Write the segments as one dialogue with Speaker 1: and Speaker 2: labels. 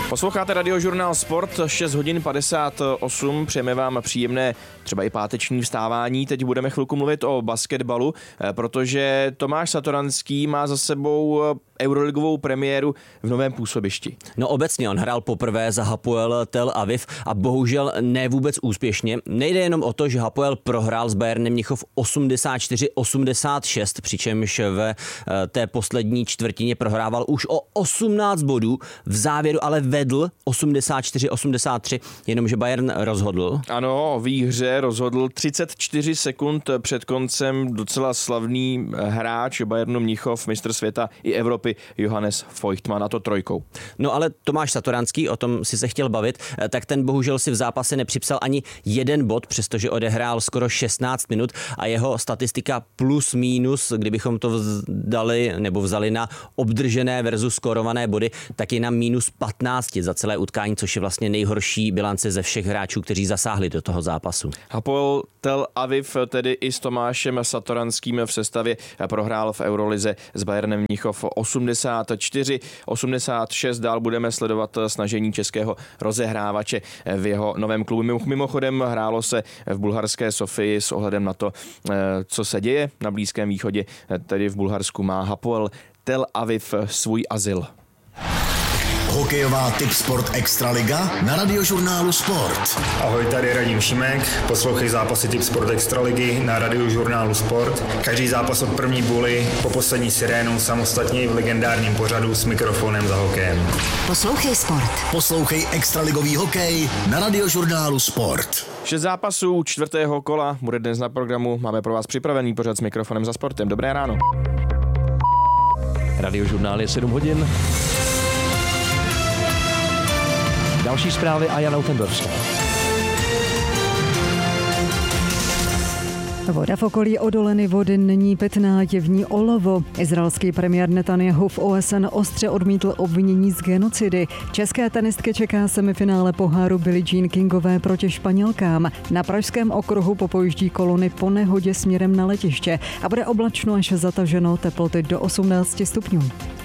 Speaker 1: Posloucháte Radiožurnál Sport, 6 hodin 58, přejeme vám příjemné třeba i páteční vstávání. Teď budeme chvilku mluvit o basketbalu, protože Tomáš Satoranský má za sebou euroligovou premiéru v novém působišti.
Speaker 2: No obecně on hrál poprvé za Hapoel Tel Aviv a bohužel ne vůbec úspěšně. Nejde jenom o to, že Hapoel prohrál s Bayernem Mnichov 84-86, přičemž ve té poslední čtvrtině prohrával už o 18 bodů, v závěru ale vedl 84-83, jenomže Bayern rozhodl.
Speaker 1: Ano, v hře rozhodl 34 sekund před koncem docela slavný hráč Bayernu Mnichov, mistr světa i Evropy Johannes Feuchtmann, a to trojkou.
Speaker 2: No ale Tomáš Satoranský, o tom si se chtěl bavit, tak ten bohužel si v zápase nepřipsal ani jeden bod, přestože odehrál skoro 16 minut a jeho statistika plus minus, kdybychom to vzali na obdržené versus skórované body, tak je na minus 15 za celé utkání, což je vlastně nejhorší bilance ze všech hráčů, kteří zasáhli do toho zápasu.
Speaker 1: Hapoel Tel Aviv tedy i s Tomášem Satoranským v sestavě prohrál v Eurolize s Bayernem Mnichov 84-86. Dál budeme sledovat snažení českého rozehrávače v jeho novém klubu. Mimochodem hrálo se v bulharské Sofii s ohledem na to, co se děje na Blízkém východě, tedy v Bulharsku má Hapoel Tel Aviv svůj azyl.
Speaker 3: Hokejová Tipsport Extraliga na Radiožurnálu Sport.
Speaker 4: Ahoj, tady Radim Šimek, poslouchej zápasy Tipsport Extraligy na Radiožurnálu Sport. Každý zápas od první buly po poslední sirénu samostatně v legendárním pořadu s mikrofonem za hokejem.
Speaker 3: Poslouchej Sport. Poslouchej extraligový hokej na Radiožurnálu Sport.
Speaker 1: 6 zápasů čtvrtého kola bude dnes na programu. Máme pro vás připravený pořad s mikrofonem za sportem. Dobré ráno.
Speaker 5: Radiožurnál je 7 hodin. Další zprávy a Jana Utendorfská.
Speaker 6: Voda v okolí odoleny vody není pitná, je v ní olovo. Izraelský premiér Netanjahu v OSN ostře odmítl obvinění z genocidy. České tenistky čeká semifinále poháru Billie Jean Kingové proti Španělkám. Na Pražském okruhu popojíždí kolony po nehodě směrem na letiště a bude oblačno až zataženo, teploty do 18 stupňů.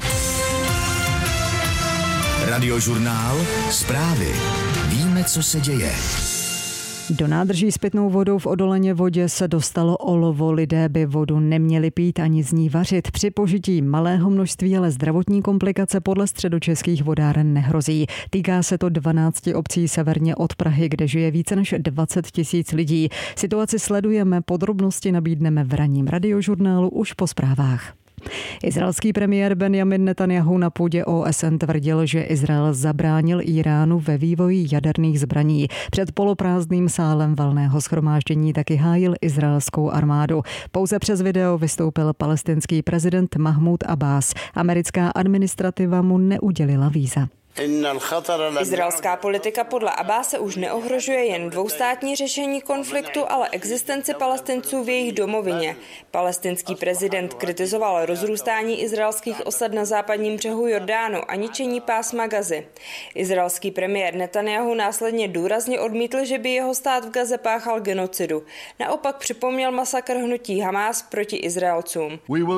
Speaker 3: Radiožurnál Zprávy. Víme, co se děje.
Speaker 6: Do nádrží s pitnou vodou v odoleně vodě se dostalo olovo. Lidé by vodu neměli pít ani z ní vařit. Při požití malého množství ale zdravotní komplikace podle středočeských vodáren nehrozí. Týká se to 12 obcí severně od Prahy, kde žije více než 20 000 lidí. Situaci sledujeme, podrobnosti nabídneme v ranním Radiožurnálu už po zprávách. Izraelský premiér Benjamin Netanjahu na půdě OSN tvrdil, že Izrael zabránil Íránu ve vývoji jaderných zbraní. Před poloprázdným sálem valného shromáždění taky hájil izraelskou armádu. Pouze přes video vystoupil palestinský prezident Mahmud Abbas. Americká administrativa mu neudělila víza.
Speaker 7: Izraelská politika podle Abbase už neohrožuje jen dvoustátní řešení konfliktu, ale existenci Palestinců v jejich domovině. Palestinský prezident kritizoval rozrůstání izraelských osad na západním břehu Jordánu a ničení pásma Gazy. Izraelský premiér Netanjahu následně důrazně odmítl, že by jeho stát v Gaze páchal genocidu. Naopak připomněl masakr hnutí Hamás proti Izraelcům.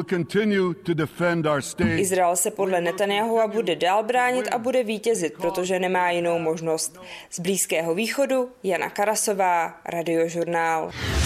Speaker 7: Izrael se podle Netanjahua bude dál bránit a bude vítězit, protože nemá jinou možnost. Z Blízkého východu Jana Karasová, Radiožurnál.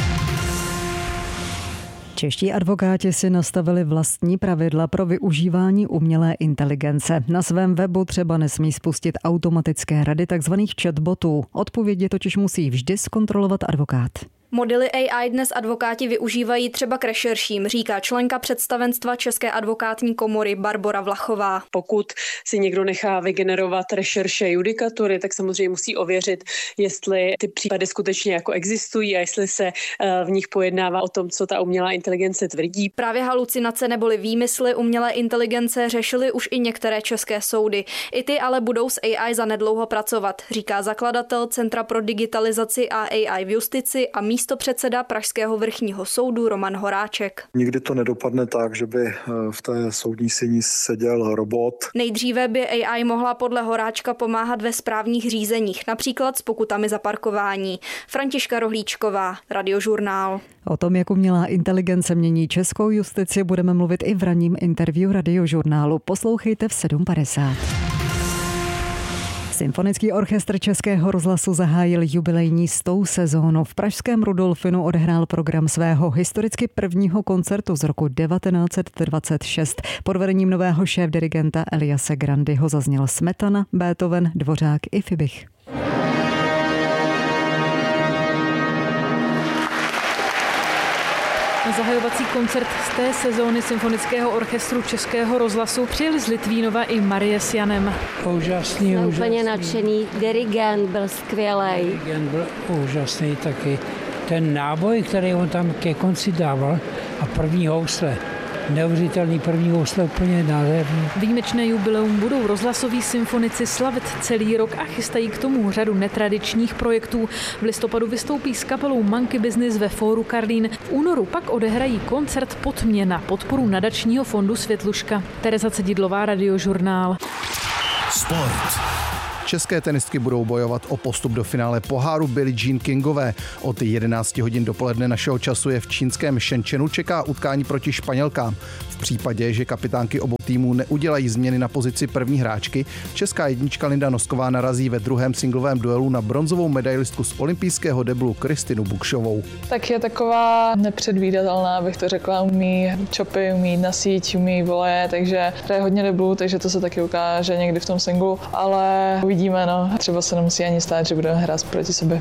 Speaker 6: Čeští advokáti si nastavili vlastní pravidla pro využívání umělé inteligence. Na svém webu třeba nesmí spustit automatické rady tzv. Chatbotů. Odpovědi totiž musí vždy zkontrolovat advokát.
Speaker 8: Modely AI dnes advokáti využívají třeba k rešerším, říká členka představenstva České advokátní komory Barbora Vlachová.
Speaker 9: Pokud si někdo nechá vygenerovat rešerše judikatury, tak samozřejmě musí ověřit, jestli ty případy skutečně jako existují a jestli se v nich pojednává o tom, co ta umělá inteligence tvrdí.
Speaker 8: Právě halucinace neboli výmysly umělé inteligence řešily už i některé české soudy. I ty ale budou s AI zanedlouho pracovat, říká zakladatel Centra pro digitalizaci a AI v justici a místopředseda Pražského vrchního soudu Roman Horáček.
Speaker 10: Nikdy to nedopadne tak, že by v té soudní síni seděl robot.
Speaker 8: Nejdříve by AI mohla podle Horáčka pomáhat ve správních řízeních, například s pokutami za parkování. Františka Rohlíčková, Radiožurnál.
Speaker 6: O tom, jak umělá inteligence mění českou justici, budeme mluvit i v ranním interview Radiožurnálu. Poslouchejte v 7:50. Symfonický orchestr Českého rozhlasu zahájil jubilejní 100. sezónu. V pražském Rudolfinu odehrál program svého historicky prvního koncertu z roku 1926. Pod vedením nového šéfdirigenta Eliase Grandyho zazněl Smetana, Beethoven, Dvořák i Fibich.
Speaker 11: Na zahajovací koncert z té sezóny Symfonického orchestru Českého rozhlasu přijeli z Litvínova i Marie s Janem.
Speaker 12: Úžasný. Úplně nadšený. Dirigent byl skvělej.
Speaker 13: Dirigent byl úžasný taky. Ten náboj, který on tam ke konci dával a první housle. Neuvěřitelný první housle, úplně nádherný.
Speaker 11: Výjimečné jubileum budou rozhlasoví symfonici slavit celý rok a chystají k tomu řadu netradičních projektů. V listopadu vystoupí s kapelou Monkey Business ve Fóru Karlín. V únoru pak odehrají koncert pod mě na podporu nadačního fondu Světluška. Tereza Cedidlová, Radiožurnál.
Speaker 3: Sport.
Speaker 14: České tenistky budou bojovat o postup do finále poháru Billie Jean Kingové. Od 11 hodin dopoledne našeho času je v čínském Shenzhenu čeká utkání proti Španělkám. V případě, že kapitánky obou týmů neudělají změny na pozici první hráčky, česká jednička Linda Nosková narazí ve druhém singlovém duelu na bronzovou medailistku z olympijského deblu Kristinu Bukšovou.
Speaker 15: Tak je taková nepředvídatelná, bych to řekla, umí čopy, umí jít na síť, umí voleje, takže hraje hodně deblu, takže to se taky ukáže někdy v tom singlu, ale uvidíme, no. Třeba se nemusí ani stát, že budeme hrát proti sobě.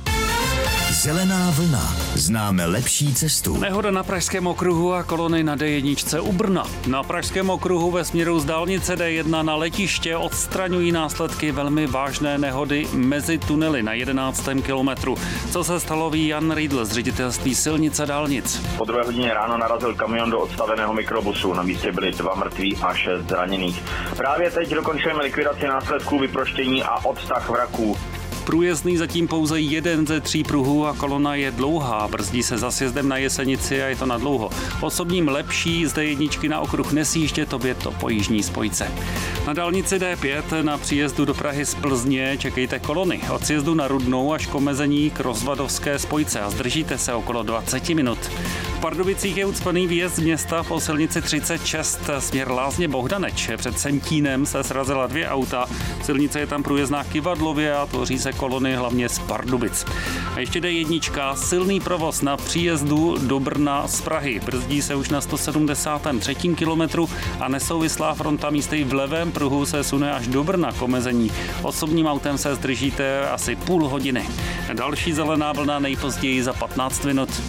Speaker 3: Zelená vlna. Známe lepší cestu.
Speaker 16: Nehoda na pražském okruhu a kolony na D1 u Brna. Na pražském okruhu ve směru z dálnice D1 na letiště odstraňují následky velmi vážné nehody mezi tunely na 11. kilometru. Co se stalo, ví Jan Riedl z ředitelství silnic a dálnic.
Speaker 17: Po 2 hodině ráno narazil kamion do odstaveného mikrobusu. Na místě byli 2 mrtví a 6 zraněných. Právě teď dokončujeme likvidaci následků vyproštění a odtah vraků.
Speaker 16: Průjezdný zatím pouze 1 ze 3 pruhů a kolona je dlouhá. Brzdí se za sjezdem na Jesenici a je to na dlouho. Osobním lepší z D1 na okruh nesjíždět, obě to po jižní spojce. Na dálnici D5 na příjezdu do Prahy z Plzně čekejte kolony. Od sjezdu na Rudnou až k omezení k Rozvadovské spojce a zdržíte se okolo 20 minut. V Pardubicích je ucpaný výjezd z města po silnici 36 směr Lázně Bohdaneč. Před Sentínem se srazila 2 auta. Silnice je tam průjezdná Kyvadlově a tvoří se kolony hlavně z Pardubic. A ještě D1, silný provoz na příjezdu do Brna z Prahy. Brzdí se už na 173. kilometru a nesouvislá fronta místy v levém pruhu se sune až do Brna k omezení. Osobním autem se zdržíte asi půl hodiny. Další zelená vlna nejpozději za 15 minut.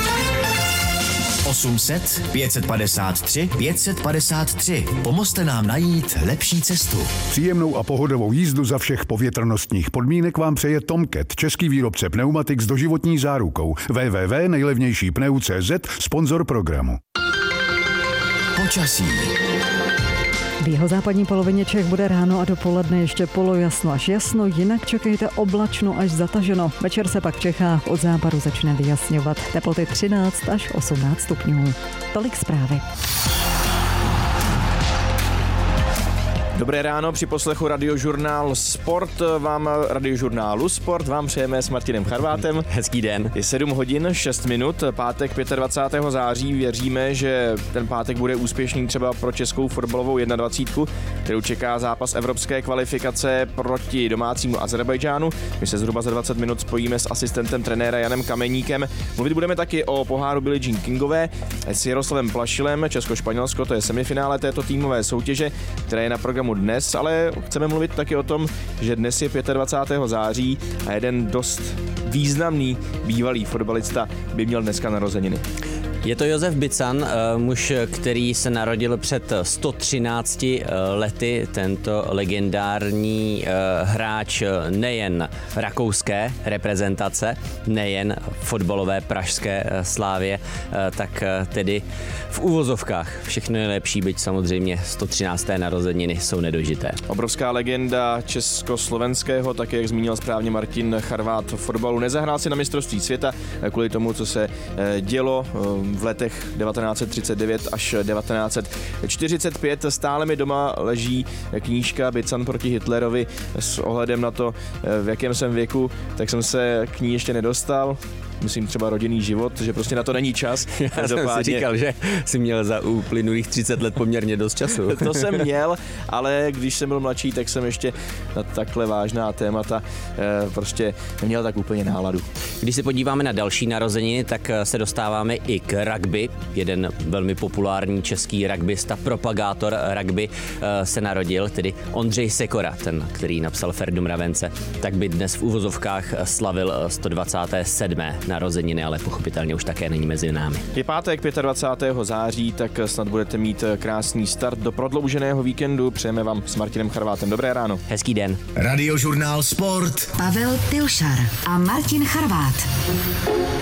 Speaker 3: 800 553 553. Pomozte nám najít lepší cestu.
Speaker 18: Příjemnou a pohodovou jízdu za všech povětrnostních podmínek vám přeje Tomcat, český výrobce pneumatik s doživotní zárukou. www.nejlevnějšípneu.cz, sponzor programu.
Speaker 3: Počasí.
Speaker 6: V jihozápadní polovině Čech bude ráno a dopoledne ještě polojasno až jasno, jinak čekejte oblačno až zataženo. Večer se pak v Čechách od západu začne vyjasňovat. Teploty 13 až 18 stupňů. Tolik zprávy.
Speaker 1: Dobré ráno, při poslechu Radiožurnálu Sport vám přejeme s Martinem Charvátem.
Speaker 2: Hezký den.
Speaker 1: Je 7 hodin 6 minut, pátek 25. září. Věříme, že ten pátek bude úspěšný třeba pro českou fotbalovou 21, kterou čeká zápas evropské kvalifikace proti domácímu Azerbajdžánu. My se zhruba za 20 minut spojíme s asistentem trenéra Janem Kameníkem. Mluvit budeme taky o poháru Billie Jean Kingové s Jaroslavem Plašilem. Česko-Španělsko, to je semifinále této týmové soutěže, která je na programu dnes, ale chceme mluvit taky o tom, že dnes je 25. září a jeden dost významný bývalý fotbalista by měl dneska narozeniny.
Speaker 2: Je to Josef Bican, muž, který se narodil před 113 lety. Tento legendární hráč nejen rakouské reprezentace, nejen fotbalové pražské Slávě, tak tedy v úvozovkách všechno je lepší, byť samozřejmě 113. narozeniny jsou nedožité.
Speaker 1: Obrovská legenda československého, tak jak zmínil správně Martin Charvát, fotbalu. Nezahrál si na mistrovství světa kvůli tomu, co se dělo v letech 1939 až 1945. Stále mi doma leží knížka Bican proti Hitlerovi. S ohledem na to, v jakém jsem věku, tak jsem se k ní ještě nedostal. myslím třeba rodinný život, že prostě na to není čas.
Speaker 2: Já jsem si říkal, že jsi měl za uplynulých 30 let poměrně dost času.
Speaker 1: To jsem měl, ale když jsem byl mladší, tak jsem ještě na takhle vážná témata prostě neměl tak úplně náladu.
Speaker 2: Když se podíváme na další narozeniny, tak se dostáváme i k rugby. Jeden velmi populární český rugbysta, propagátor rugby se narodil, tedy Ondřej Sekora, ten, který napsal Ferdu Mravence, tak by dnes v uvozovkách slavil 127. narozeniny, ale pochopitelně už také není mezi námi.
Speaker 1: Je pátek 25. září, tak snad budete mít krásný start do prodlouženého víkendu. Přejeme vám s Martinem Charvátem dobré ráno.
Speaker 2: Hezký den.
Speaker 3: Radiožurnál Sport.
Speaker 19: Pavel Pilšar a Martin Charvát.